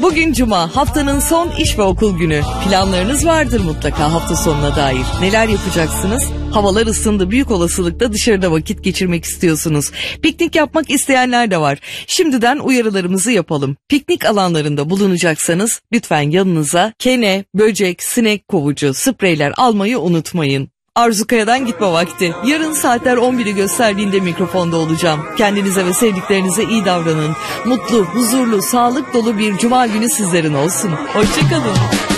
Bugün Cuma, haftanın son iş ve okul günü. Planlarınız vardır mutlaka hafta sonuna dair. Neler yapacaksınız? Havalar ısındı, büyük olasılıkla dışarıda vakit geçirmek istiyorsunuz. Piknik yapmak isteyenler de var. Şimdiden uyarılarımızı yapalım. Piknik alanlarında bulunacaksanız lütfen yanınıza kene, böcek, sinek kovucu, spreyler almayı unutmayın. Arzu Kaya'dan gitme vakti. Yarın saatler 11'i gösterdiğinde mikrofonda olacağım. Kendinize ve sevdiklerinize iyi davranın. Mutlu, huzurlu, sağlık dolu bir cuma günü sizlerin olsun. Hoşçakalın.